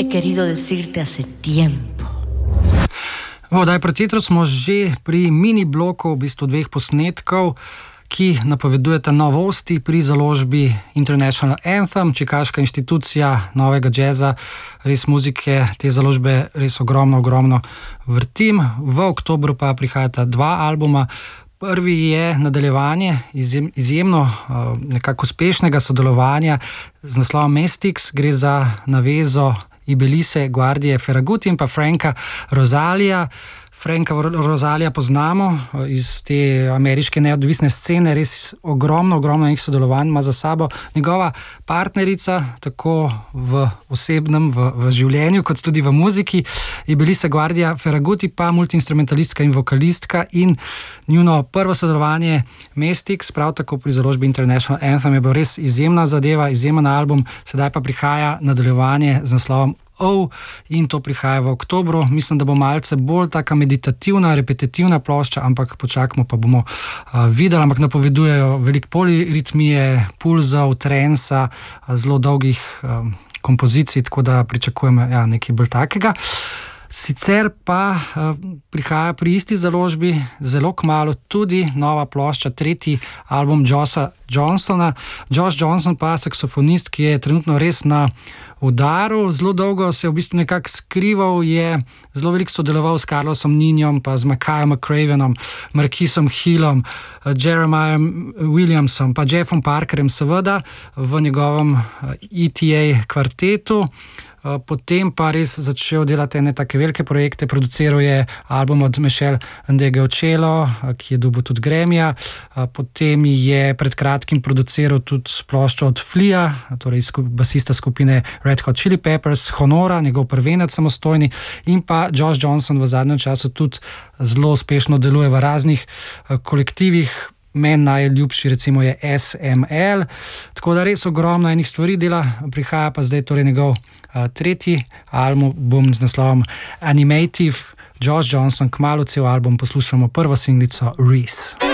he querido decirte hace tiempo. V oddaji Protetro smo že pri mini bloku, v bistvu 2 posnetkov, ki napovedujeta novosti pri založbi International Anthem, čikaška inštitucija novega džeza, res muzike, te založbe res ogromno vrtim. V oktobru pa prihajata 2 albuma. Prvi je nadaljevanje izjemno nekako uspešnega sodelovanja z naslovom Mestix, gre za navezo Ibelise Guardie Ferraguti in pa Franka Rosalija. Franka Rosalija poznamo iz te ameriške neodvisne scene, res ogromno njih sodelovanj ima za sabo. Njegova partnerica, tako v osebnem, v življenju, kot tudi v muziki, Ibelise Guardie Ferraguti, pa multiinstrumentalistka in vokalistka, in njuno prvo sodelovanje Mestix, prav tako pri založbi International Anthem, je bil res izjemna zadeva, izjemen album, sedaj pa prihaja nadaljevanje z naslovom in to prihaja v oktobru. Mislim, da bo malce bolj taka meditativna, repetitivna plošča, ampak počakamo, pa bomo videli, ampak napovedujejo veliko poliritmije, pulzov, trensa, zelo dolgih kompozicij, tako da pričakujemo nekaj bolj takega. Sicer pa prihaja pri isti založbi zelo kmalu tudi nova plošča, 3. album Josha Johnsona. Josh Johnson pa saksofonist, ki je trenutno res na udaru. Zelo dolgo se je v bistvu nekako skrival, je zelo veliko sodeloval s Carlosom Ninjom, pa z Makayom McCravenom, Marquisom Hillom, Jeremiahom Williamsom, pa Jeffom Parkerjem, seveda v njegovem ETA kvartetu. Potem pa res začel delati ene take velike projekte, produciral je album od Michelle Ndegeocello, ki je dobil tudi Grammyja, potem je pred kratkim produciral tudi ploščo od Flea, torej basista skupine Red Hot Chili Peppers, Honora, njegov prvenec samostojni, in pa Josh Johnson v zadnjem času tudi zelo uspešno deluje v raznih kolektivih. Meni najljubši recimo je SML, tako da res ogromno enih stvari dela, prihaja pa zdaj torej njegov 3. album z naslovom Animative, Josh Johnson, kmalu cel album, poslušamo prvo singlico Reese.